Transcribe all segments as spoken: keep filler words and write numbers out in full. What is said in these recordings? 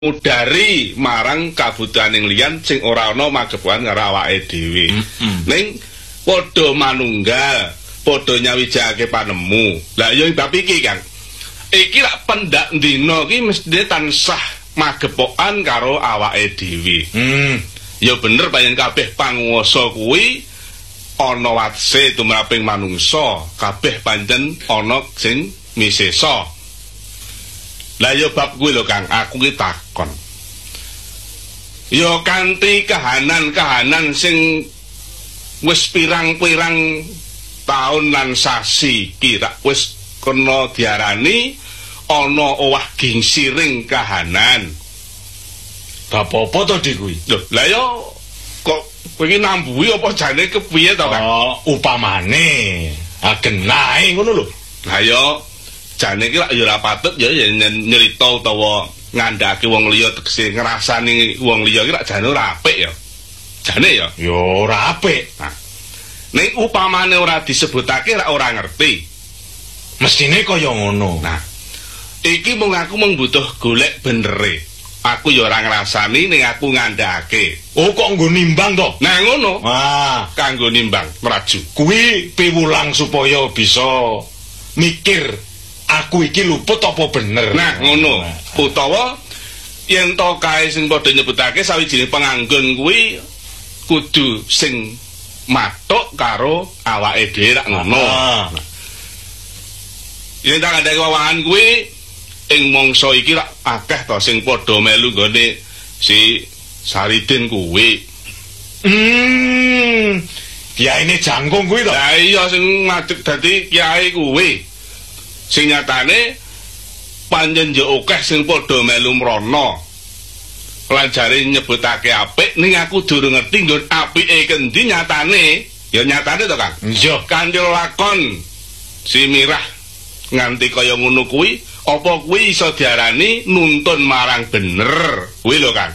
ngudari marang kabutuhaning liyan sing ora ana magepokan karo awake dhewe. Mm-hmm. Ning padha manunggal, padha nyawijake panemu. Lah ya bab iki, Kang. Iki lak pendak dina iki mesti tansah magepokan karo awake dhewe. Hmm. Ya bener pancen kabeh panguwasa kuwi ana watse tumraping manungsa, kabeh pancen ana sing misesa. Lah ya bab kuwi lho Kang, aku ki takon. Ya kanthi kahanan-kahanan sing wis pirang-pirang taun lan sasi kira wis kena diarani ana owah gingsiring kahanan. Apa-apa to Dik kuwi? Lho, lah ya kok kowe iki nambuhi apa jane kepiye to Kang? Oh, upamane agenae ngono lho. Lah ya jane iki lak ya ora patut ya nyerita utawa ngandhake wong liya tegese ngrasani wong liya iki lak jane ora apik ya. Jane ya. Ya ora apik. Nah. Ning upamane ora disebutake lak ora ngerti. Mestine kaya ngono. Nah. Iki mung aku mung butuh golek benere. Aku ya ora ngrasani ning aku ngandhake. Oh kok nggo nimbang to? Nah ngono. Ah, kanggo nimbang mraju. Kuwi piwulang supaya bisa mikir aku iki luput apa bener. Nah ngono. Utawa yen to kae sing padha nyebutake sawijining penganggon kuwi kudu sing matuk karo awake dhewe rak ngono. Ah. Yen tak ngandhake wawahan kuwi ing mangsa iki rak akeh to sing padha melu nggone si Saridin kuwi. Hmm. Kiyaine jangkung kuwi to. Lah iya sing ngadeg dadi kiai kuwi. Sing nyatane panjen yo akeh sing padha melu mrana. Lan jare nyebutake apik ning aku durung ngerti nggon apike kendi nyatane. Ya nyatane to, Kang. Iya. Kanthi lakon si Mirah nganti kaya ngono kuwi, apa kuwi iso diarani nuntun marang bener? Kuwi lho, Kang.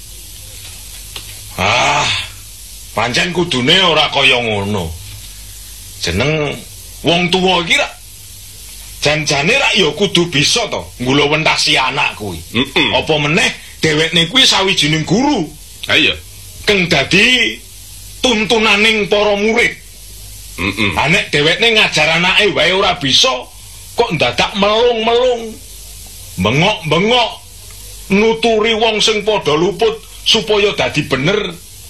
Ah, pancen kudune ora kaya ngono. Jeneng wong tuwa iki rak janjane rak ya kudu bisa to nggulawentasi anak kuwi. Mm -mm. Apa meneh dhewekne kuwi sawijining guru. Ha iya. Keng dadi tuntunaning para murid. Mm -mm. Ha nek dhewekne ngajar anake wae ora bisa, kok ndadak melung-melung. Bengok-bengok nuturi wong sing padha luput supaya dadi bener.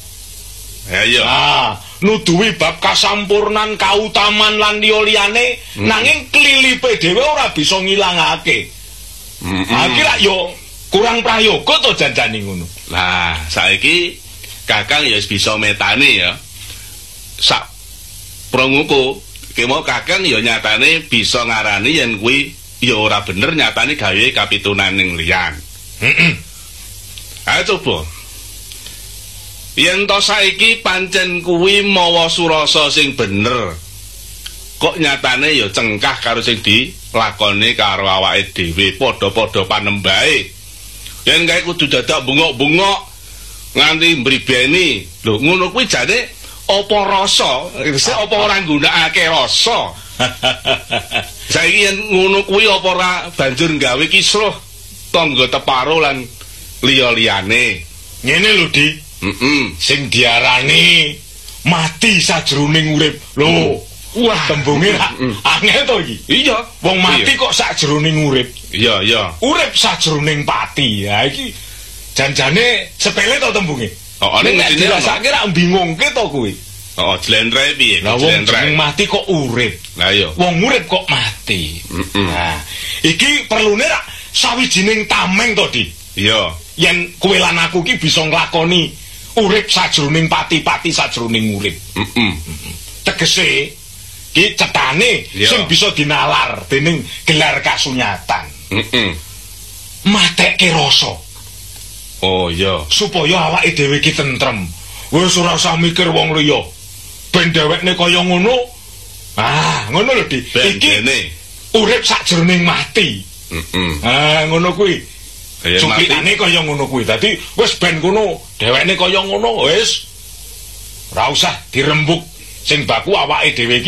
Ha iya. Ah, nuduhi bab kasampurnan kautaman lan liya-liyane mm. nanging klilipe dhewe ora bisa ngilangake. Mm -mm. Akhire yo kurang prayoga to janjane ngono. Lah, saiki Kakang ya bisa metani ya. Sak pronguku, ki mau Kakang ya nyatane bisa ngarani yen kuwi ya ora bener nyatane gawe kapitunaning liyan. Heeh. Ayo coba. Yen to saiki pancen kuwi mawa surasa sing bener. Kok nyatane ya cengkah karo sing dilakoni karo awake dhewe, padha-padha panembahe. Yen kae kudu dadak bengok-bengok nganti mbribeni. Lho ngono kuwi jane apa rasa? Sik apa ora nggunakake rasa? Saiki yen ngono kuwi apa ora banjur gawe kisruh tangga teparo lan liya-liyane. Ngene lho, Di. Heeh. Sing diarani mati sajroning urip. Lho, wah tembunge angel to iki. Iya, wong mati kok sajroning urip. Iya, iya. Urip sajroning pati. Ha iki janjane sepele to tembunge. Oh, nek mestine rasake rak bingungke to kuwi. Oh, jlentre piye? Lah wong mati kok urip. Lah iya. Wong urip kok mati. Mm-mm. Nah, iki perlune rak sawijining tameng to, Di. Iya. Yen kowe lan aku iki bisa nglakoni urip sajroning pati-pati sajroning urip. Heeh. Tegese iki cetane sing bisa dinalar dening gelar kasunyatan. Heeh. Matekke rasa. Oh iya. Supaya awake dhewe iki tentrem. Wis ora usah mikir wong liya. Ben dhewekne kaya ngono. Ah, ngono lho, Di. Iki urip sajroning mati. Heeh. Ah, ngono kuwi. Kaya cuplikane kaya ngono kuwi. Dadi wis ben ngono, dhewekne kaya ngono wis ora usah dirembuk sing baku awake dhewe iki